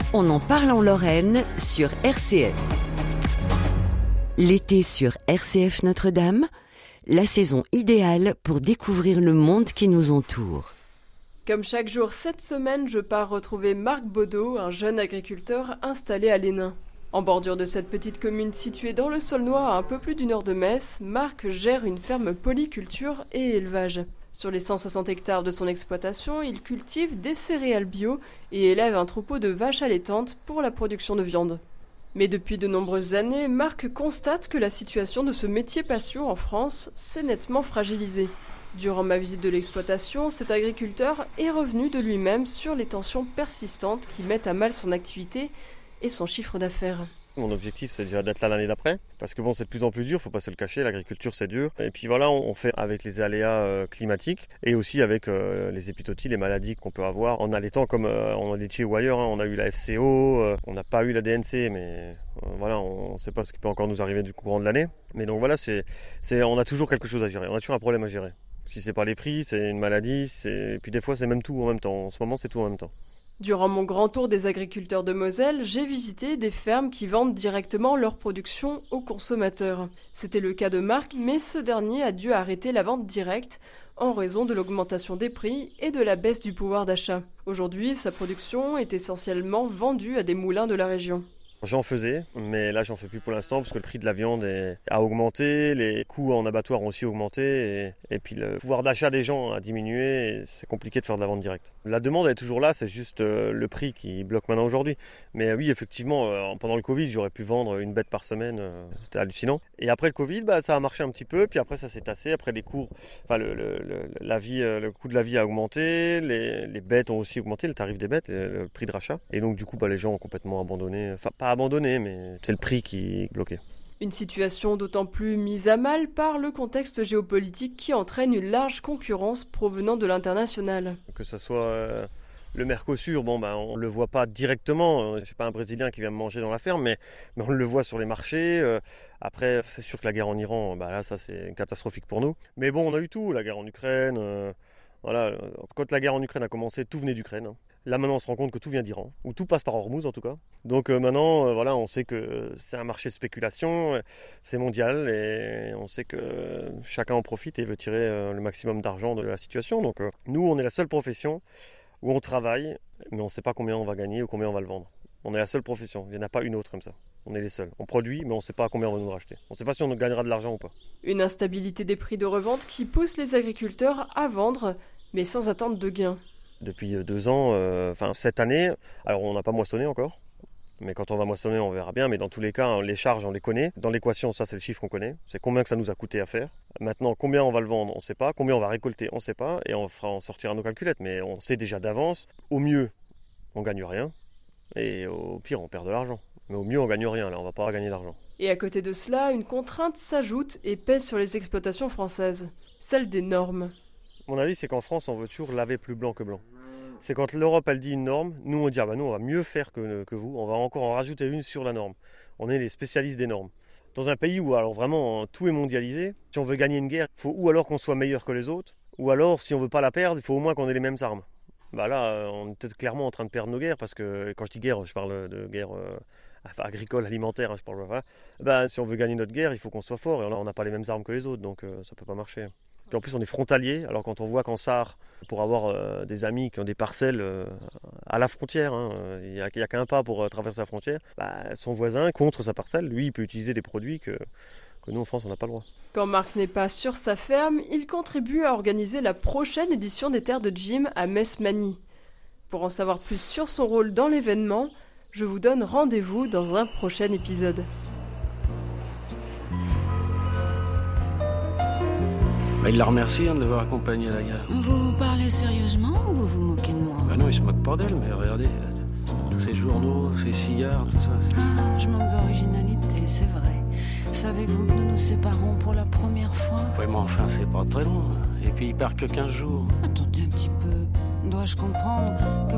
On en parle en Lorraine sur RCF. L'été sur RCF Notre-Dame, la saison idéale pour découvrir le monde qui nous entoure. Comme chaque jour cette semaine, je pars retrouver Marc Baudot, un jeune agriculteur installé à l'Hénin. En bordure de cette petite commune située dans le Saulnois à un peu plus d'1 heure de Metz, Marc gère une ferme polyculture et élevage. Sur les 160 hectares de son exploitation, il cultive des céréales bio et élève un troupeau de vaches allaitantes pour la production de viande. Mais depuis de nombreuses années, Marc constate que la situation de ce métier passion en France s'est nettement fragilisée. Durant ma visite de l'exploitation, cet agriculteur est revenu de lui-même sur les tensions persistantes qui mettent à mal son activité et son chiffre d'affaires. Mon objectif, c'est déjà d'être là l'année d'après, parce que c'est de plus en plus dur, faut pas se le cacher, l'agriculture c'est dur. Et puis voilà, on fait avec les aléas climatiques et aussi avec les épizooties, les maladies qu'on peut avoir en allaitant comme en laitier ou ailleurs. On a eu la FCO, on n'a pas eu la DNC, mais voilà, on ne sait pas ce qui peut encore nous arriver du courant de l'année. Mais donc voilà, on a toujours quelque chose à gérer, on a toujours un problème à gérer. Si c'est pas les prix, c'est une maladie, et puis des fois c'est même tout en même temps. En ce moment, c'est tout en même temps. Durant mon grand tour des agriculteurs de Moselle, j'ai visité des fermes qui vendent directement leur production aux consommateurs. C'était le cas de Marc, mais ce dernier a dû arrêter la vente directe en raison de l'augmentation des prix et de la baisse du pouvoir d'achat. Aujourd'hui, sa production est essentiellement vendue à des moulins de la région. J'en faisais, mais là j'en fais plus pour l'instant parce que le prix de la viande a augmenté, les coûts en abattoir ont aussi augmenté et puis le pouvoir d'achat des gens a diminué et c'est compliqué de faire de la vente directe. La demande est toujours là, c'est juste le prix qui bloque maintenant aujourd'hui. Mais oui, effectivement, pendant le Covid, j'aurais pu vendre une bête par semaine, c'était hallucinant. Et après le Covid, ça a marché un petit peu, puis après ça s'est tassé, après les cours, le coût de la vie a augmenté, les bêtes ont aussi augmenté, le tarif des bêtes, le prix de rachat. Et donc du coup, les gens ont complètement abandonné, pas abandonné, mais c'est le prix qui est bloqué. Une situation d'autant plus mise à mal par le contexte géopolitique qui entraîne une large concurrence provenant de l'international. Que ce soit le Mercosur, on le voit pas directement. Je suis pas un Brésilien qui vient me manger dans la ferme, mais on le voit sur les marchés. Après, c'est sûr que la guerre en Iran, là, ça c'est catastrophique pour nous. Mais on a eu tout, la guerre en Ukraine. Voilà, quand la guerre en Ukraine a commencé, tout venait d'Ukraine. Là maintenant on se rend compte que tout vient d'Iran, ou tout passe par Hormuz en tout cas. Donc maintenant on sait que c'est un marché de spéculation, c'est mondial et on sait que chacun en profite et veut tirer le maximum d'argent de la situation. Donc nous on est la seule profession où on travaille mais on ne sait pas combien on va gagner ou combien on va le vendre. On est la seule profession, il n'y en a pas une autre comme ça. On est les seuls. On produit mais on ne sait pas à combien on va nous racheter. On ne sait pas si on gagnera de l'argent ou pas. Une instabilité des prix de revente qui pousse les agriculteurs à vendre mais sans attendre de gains. Depuis 2 ans, cette année, alors on n'a pas moissonné encore, mais quand on va moissonner, on verra bien. Mais dans tous les cas, les charges, on les connaît. Dans l'équation, ça, c'est le chiffre qu'on connaît. C'est combien que ça nous a coûté à faire. Maintenant, combien on va le vendre, on ne sait pas. Combien on va récolter, on ne sait pas. Et on sortira nos calculettes. Mais on sait déjà d'avance. Au mieux, on ne gagne rien. Et au pire, on perd de l'argent. Mais au mieux, on ne gagne rien. Là, on ne va pas gagner d'argent. Et à côté de cela, une contrainte s'ajoute et pèse sur les exploitations françaises. Celle des normes. Mon avis, c'est qu'en France, on veut toujours laver plus blanc que blanc. C'est quand l'Europe, elle dit une norme, nous, on dit, nous, on va mieux faire que vous, on va encore en rajouter une sur la norme. On est les spécialistes des normes. Dans un pays où, alors vraiment, tout est mondialisé, si on veut gagner une guerre, il faut ou alors qu'on soit meilleur que les autres, ou alors, si on veut pas la perdre, il faut au moins qu'on ait les mêmes armes. Là, on est peut-être clairement en train de perdre nos guerres, parce que quand je dis guerre, je parle de guerre agricole, alimentaire, je parle, voilà. Si on veut gagner notre guerre, il faut qu'on soit fort, et là, on n'a pas les mêmes armes que les autres, donc ça peut pas marcher. Puis en plus, on est frontalier. Alors quand on voit qu'en Sarre, pour avoir des amis qui ont des parcelles à la frontière, il n'y a qu'un pas pour traverser la frontière, son voisin, contre sa parcelle, lui, il peut utiliser des produits que nous, en France, on n'a pas le droit. Quand Marc n'est pas sur sa ferme, il contribue à organiser la prochaine édition des Terres de Jim à Metz-Magny. Pour en savoir plus sur son rôle dans l'événement, je vous donne rendez-vous dans un prochain épisode. Il la remercie de l'avoir accompagné à la gare. Vous parlez sérieusement ou vous vous moquez de moi ? Non, il se moque pas d'elle, mais regardez, tous ces journaux, ces cigares, tout ça. Je manque d'originalité, c'est vrai. Savez-vous que nous nous séparons pour la première fois ? Oui, mais enfin, c'est pas très long. Et puis il part que 15 jours. Attendez un petit peu. Dois-je comprendre que